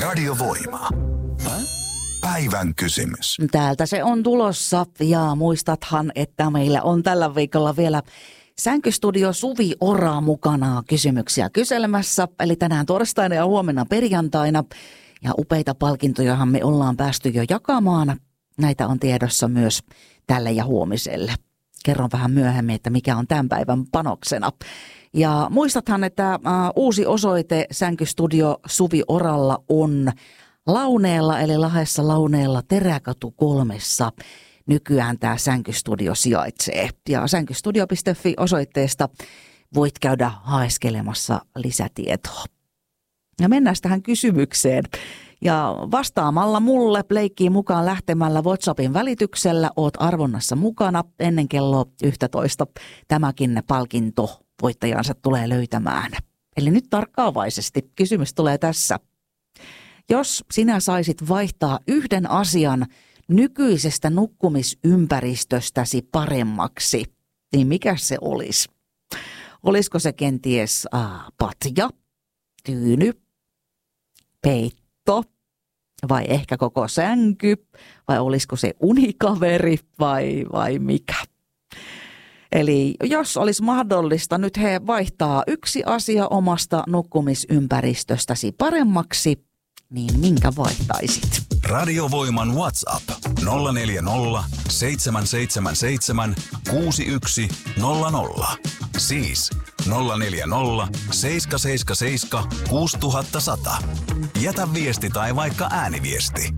Radiovoima. Päivän kysymys. Täältä se on tulossa ja muistathan, että meillä on tällä viikolla vielä Sänkystudio Suvi Ora mukana kysymyksiä kyselemässä. Eli tänään torstaina ja huomenna perjantaina. Ja upeita palkintojahan me ollaan päästy jo jakamaan. Näitä on tiedossa myös tälle ja huomiselle. Kerron vähän myöhemmin, että mikä on tämän päivän panoksena. Ja muistathan, että uusi osoite Sänkystudio Suvi Oralla on Launeella, eli Lahdessa Launeella Teräkatu 3. Nykyään tämä Sänkystudio sijaitsee. Ja sänkystudio.fi osoitteesta voit käydä haeskelemassa lisätietoa. Ja mennään tähän kysymykseen. Ja vastaamalla mulle leikkiin mukaan lähtemällä WhatsAppin välityksellä oot arvonnassa mukana ennen kello 11. Tämäkin palkinto voittajansa tulee löytämään. Eli nyt tarkkaavaisesti kysymys tulee tässä. Jos sinä saisit vaihtaa yhden asian nykyisestä nukkumisympäristöstäsi paremmaksi, niin mikä se olisi? Olisiko se kenties patja, tyyny, peitto vai ehkä koko sänky vai olisiko se unikaveri vai mikä? Eli jos olisi mahdollista nyt vaihtaa yksi asia omasta nukkumisympäristöstäsi paremmaksi, niin minkä vaihtaisit? Radiovoiman WhatsApp 040 777 6100. Siis 040 777 6100. Jätä viesti tai vaikka ääniviesti.